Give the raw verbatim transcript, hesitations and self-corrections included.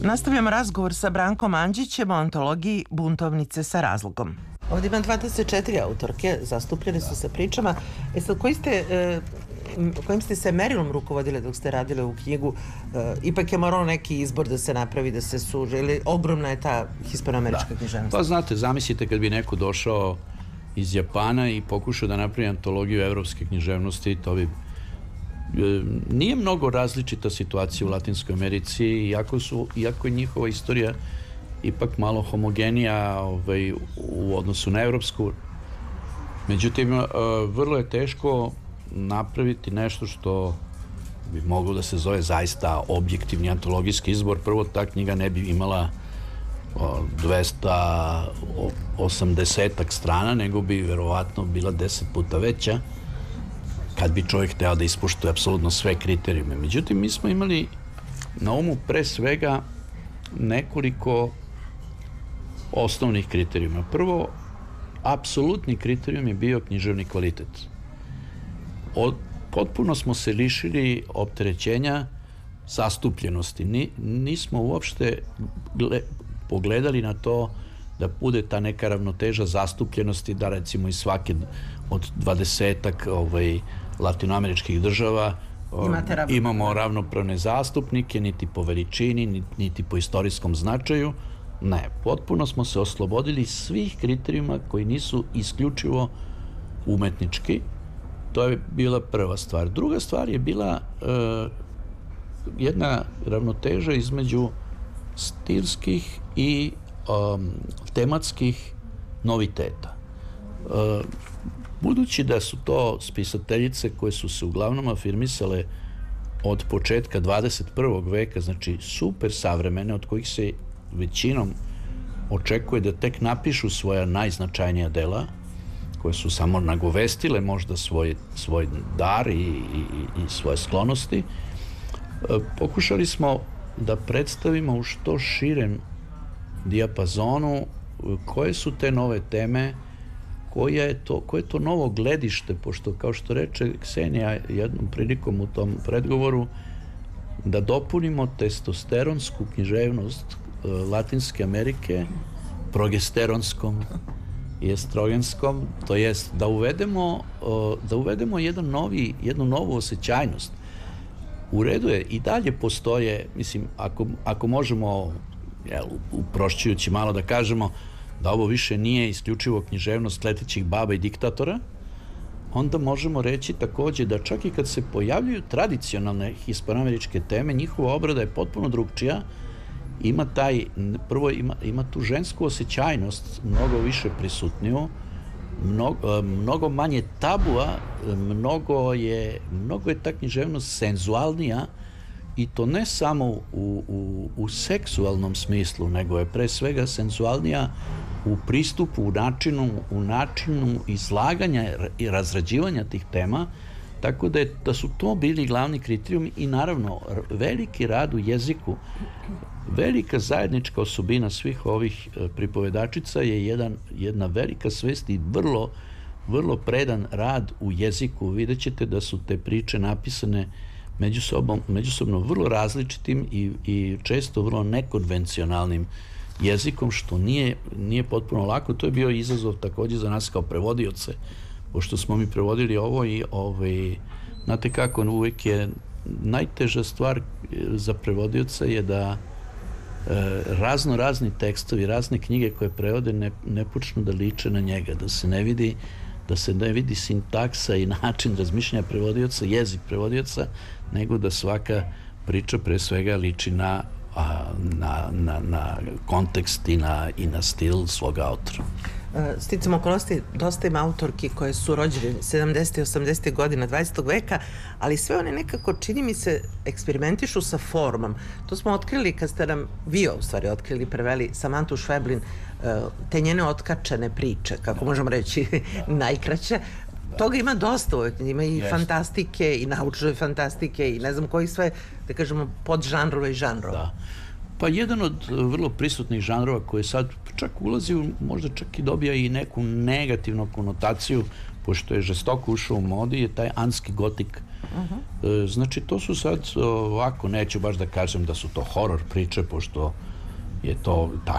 Nastavljamo razgovor sa Brankom Andžićem o antologiji Buntovnice sa razlogom. Ovdje ima dvadeset četiri autorke, zastupljene su sa pričama. E sad, koji ste, kojim ste se merilom rukovodili dok ste radili u knjigu? Ipak je moralo neki izbor da se napravi, da se suže, ili ogromna je ta hispanoamerička književnost? Pa znate, zamislite kad bi neko došao iz Japana i pokušao da napravi antologiju evropske književnosti, to bi nije mnogo različita situacija u Latinskoj Americi, iako, su, iako je njihova istorija ipak malo homogenija ovaj, u odnosu na evropsku. Međutim, vrlo je teško napraviti nešto što bi moglo da se zove zaista objektivni antologijski izbor. Prvo, ta knjiga ne bi imala dvesta osamdeset strana, nego bi verovatno bila deset puta veća kad bi čovjek hteo da ispoštuje apsolutno sve kriterijume. Međutim, mi smo imali na umu pre svega nekoliko osnovnih kriterijuma. Prvo, apsolutni kriterijum je bio književni kvalitet. Od, potpuno smo se lišili opterećenja zastupljenosti. Ni, nismo uopšte gle, pogledali na to da bude ta neka ravnoteža zastupljenosti, da recimo iz svake od dvadesetak ovaj, latinoameričkih država ravnopravne. Imamo ravnopravne zastupnike, niti po veličini, niti po istorijskom značaju. Ne, potpuno smo se oslobodili svih kriterijuma koji nisu isključivo umetnički. To je bila prva stvar. Druga stvar je bila uh, jedna ravnoteža između stilskih i um, tematskih noviteta. Uh, budući da su to spisateljice koje su se uglavnom afirmisale od početka dvadeset prvog veka, znači super savremene, od kojih se većinom očekuje da tek napišu svoja najznačajnija dela, koje su samo nagovestile možda svoj, svoj dar i, i, i svoje sklonosti, pokušali smo da predstavimo u što širem dijapazonu koje su te nove teme, koje je to, koje je to novo gledište, pošto, kao što reče Ksenija jednom prilikom u tom predgovoru, da dopunimo testosteronsku književnost Latinske Amerike progesteronskom i estrogenskom, to jest da uvedemo, da uvedemo jedan novi, jednu novu osjećajnost. U redu je, i dalje postoje, mislim, ako, ako možemo, jel, uprošćujući malo da kažemo, da ovo više nije isključivo književnost letećih baba i diktatora, onda možemo reći takođe da čak i kad se pojavljaju tradicionalne hispanoameričke teme, njihova obrada je potpuno drugčija. Ima taj, prvo ima, ima tu žensku osjećajnost, mnogo više prisutniju, mnogo, mnogo manje tabua, mnogo je, mnogo je ta književnost senzualnija, i to ne samo u, u, u seksualnom smislu, nego je pre svega senzualnija u pristupu, u načinu, u načinu izlaganja i razrađivanja tih tema, tako da, je, da su to bili glavni kriterijumi i naravno veliki rad u jeziku. Velika zajednička osobina svih ovih pripovedačica je jedan, jedna velika svest i vrlo, vrlo predan rad u jeziku. Vidjet ćete da su te priče napisane međusobno, međusobno vrlo različitim i, i često vrlo nekonvencionalnim jezikom, što nije, nije potpuno lako. To je bio izazov takođe za nas kao prevodioce, pošto smo mi prevodili ovo i ovaj, znate kako, uvek je najteža stvar za prevodioca je da e, razno razni tekstovi, razne knjige koje prevode ne, ne počnu da liče na njega, da se ne vidi da se ne vidi sintaksa i način razmišljanja prevodioca, jezik prevodioca, nego da svaka priča pre svega liči na, a, na, na, na kontekst i na, i na stil svog autora. Sticam okolnosti, dosta ima autorki koje su rođene sedamdesetih i osamdesetih godina dvadesetog veka, ali sve one nekako, čini mi se, eksperimentišu sa formom. To smo otkrili kad ste nam, vi u stvari otkrili, preveli Samantu Šveblin, te njene otkačene priče, kako možemo reći, najkraće. Toga ima dosta uvek, ima i fantastike, i naučne fantastike, i ne znam koji sve, da kažemo, podžanrova i žanrova. Da. Pa jedan od vrlo prisutnih žanrova koji sad čak ulazi, možda čak i dobija i neku negativnu konotaciju, pošto je žestoko ušao u modi, je taj anski gotik E, Znači, to su sad ovako, neću baš da kažem da su to horor priče, pošto je to ta